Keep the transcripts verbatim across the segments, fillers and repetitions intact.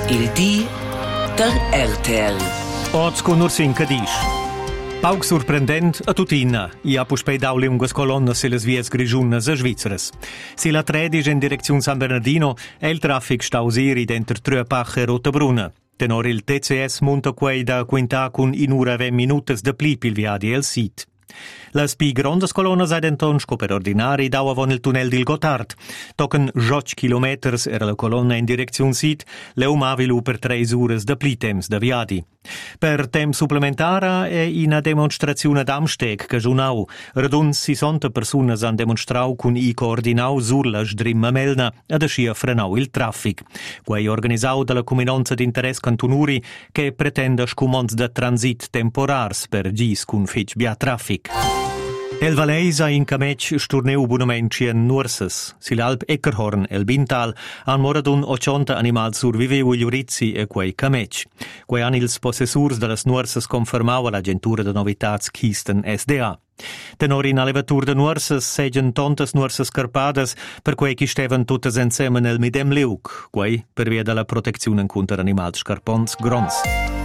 Il di der R T L. Oz con Ursin Cadiz. Pauk surprendent a tutina. I ha puspei daule ungas colonnas se les vies grigiunas a Svizras. Si la tredici in direzione San Bernardino è il traffic stausiri dentro Tröpach e Rotebruna. Tenor il T C S monta quei da quinta con in ura ve minutas de pli pil viadi el sit. Las pi grondas colonnas ad entonco per ordinari dauavon il tunnel del Gotthard. Tocken joc kilometers era la colonna in direzione sit, le umavilu per tre ures de pli temps de viadi. Per tem supplementara è una demonstrazione d'Amsteg che giunau. Radun sessanta personas han demonstrau cun i coordinau sur la sdrimma melna ad ascia frenau il traffic. Quei organisau dalla comunanza d'interess cantunuri che pretenda scumons de transit temporars per gis cun fetch bia traffic. El Valeisa in Camec sturneu bunamenci en Nursas. Sil'Alp Eckerhorn el Bintal han moradun ottanta animals surviveu gli Urizzi e quei Camec. Quei han ils possessurs de las Nursas confermau l'agentura de novitats Kisten S D A. Tenor in allevatur de Nursas segen tontas Nursas carpadas per quei chi stevan tuttes insieme nel midem liug, quei per via della protezione contro animals scarpons grons.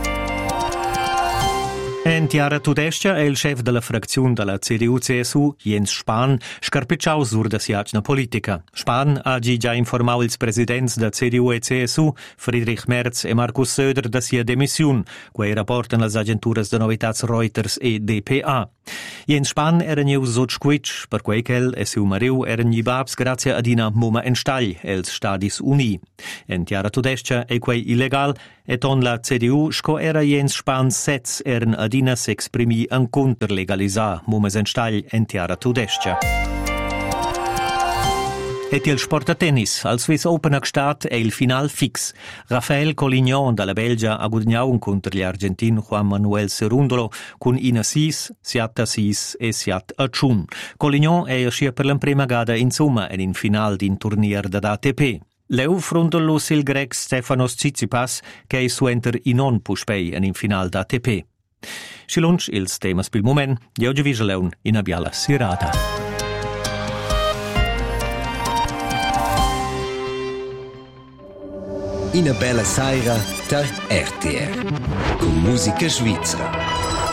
En Tiara Tudescia è il chef della frazione della C D U C S U, Jens Spahn, scarpicciau sur da siacna politica. Spahn ha già informato il presidente da C D U e C S U, Friedrich Merz e Markus Söder, da sia demissione, quei rapportan las agenturas de novitats Reuters e D P A. Jens Spahn era niu sot squitsch, per quei ch'el e siu mariu eren gli babs grazie ad ina mumma en stagl, els Stadis Uni. En Tiara Tudescia è quei illegal, e ton la C D U sco era Jens Spahn sets eren ad ina s'exprimi en conter legalisar mummes en stagl en Tiara Tudescia. Et il sport a tennis, al Swiss Open a Gstaad è il final fix. Rafael Collignon dalla Belgia ha guadagnato contro gli argentini Juan Manuel Cerundolo con ina sis, siat a sis e siat a ciun. Collignon è uscito per la prima gara in somma e in final di un turnier da A T P. Leu frontalo il grec Stefanos Tsitsipas che è suenter in non puspei in final da A T P. Silunch ils temas pil moment, io gi visaleun in abiala sirata. Ina bella saira der R T R con musica svizzera.